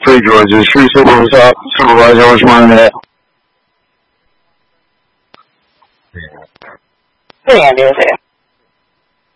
Free Georgia, Street Supervisor, which one is that? Yeah, there's that.